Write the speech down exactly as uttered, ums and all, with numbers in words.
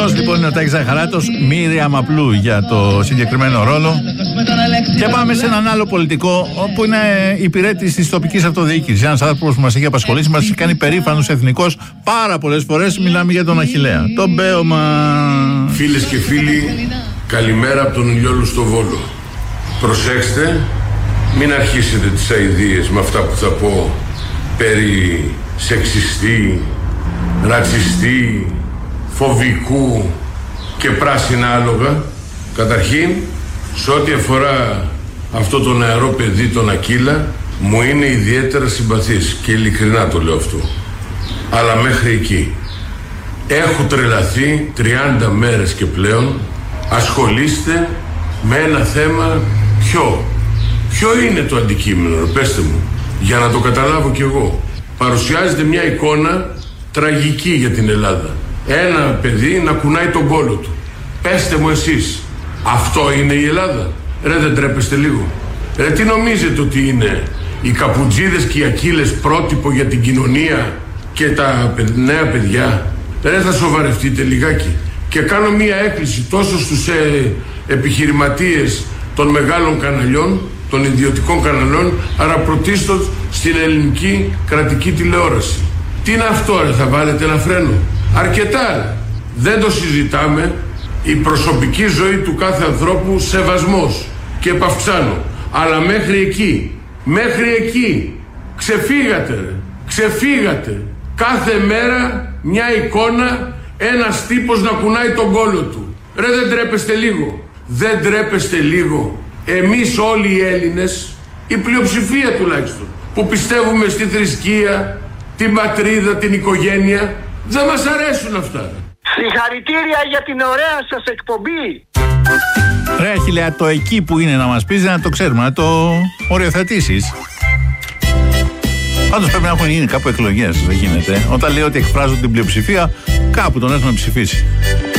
Αυτός λοιπόν είναι ο Τάκης Ζαχαράτος, Μίριαμ Απλού για το συγκεκριμένο ρόλο. Και πάμε σε έναν άλλο πολιτικό, όπου είναι υπηρέτης της τοπικής αυτοδιοίκησης. Ένας άνθρωπος που μας έχει απασχολήσει, μας έχει κάνει περήφανος εθνικός πάρα πολλές φορές. Μιλάμε για τον Αχιλλέα, τον Μπέωμα. Φίλες και φίλοι, καλημέρα από τον Ηλιόλου στο Βόλο. Προσέξτε, μην αρχίσετε τις αηδίες με αυτά που θα πω περί σεξιστή, ρατσιστή, φοβικού και πράσινα άλογα. Καταρχήν, σε ό,τι αφορά αυτό το νεαρό παιδί, τον Ακύλα, μου είναι ιδιαίτερα συμπαθής και ειλικρινά το λέω αυτό. Αλλά μέχρι εκεί. Έχω τρελαθεί τριάντα μέρες και πλέον. Ασχολείστε με ένα θέμα. Ποιο Ποιο είναι το αντικείμενο, πέστε μου, για να το καταλάβω κι εγώ. Παρουσιάζεται μια εικόνα τραγική για την Ελλάδα. Ένα παιδί να κουνάει τον κόλο του. Πέστε μου εσείς, αυτό είναι η Ελλάδα? Ρε, δεν τρέπεστε λίγο? Ρε, τι νομίζετε ότι είναι οι καπουτζίδες και οι Ακύλες πρότυπο για την κοινωνία και τα νέα παιδιά? Ρε, θα σοβαρευτείτε λιγάκι. Και κάνω μία έκκληση τόσο στους ε, επιχειρηματίες των μεγάλων καναλιών, των ιδιωτικών καναλιών, αλλά πρωτίστως στην ελληνική κρατική τηλεόραση. Τι είναι αυτό, ρε, θα βάλετε ένα φρένο? Αρκετά, δεν το συζητάμε. Η προσωπική ζωή του κάθε ανθρώπου, σεβασμός και επαυξάνω. Αλλά μέχρι εκεί, μέχρι εκεί, ξεφύγατε, ρε. Ξεφύγατε. Κάθε μέρα μια εικόνα, ένας τύπος να κουνάει τον κόλο του. Ρε, δεν τρέπεστε λίγο? Δεν τρέπεστε λίγο? Εμείς όλοι οι Έλληνες, η πλειοψηφία τουλάχιστον, που πιστεύουμε στη θρησκεία, την πατρίδα, την οικογένεια, δεν μας αρέσουν αυτά. Συγχαρητήρια για την ωραία σας εκπομπή. Ρε Αχιλλέα, το εκεί που είναι να μας πεις, να το ξέρουμε, να το οριοθετήσεις. Πάντως πρέπει να έχουν γίνει κάπου εκλογές, δεν γίνεται. Όταν λέει ότι εκφράζουν την πλειοψηφία, κάπου τον έχουν ψηφίσει.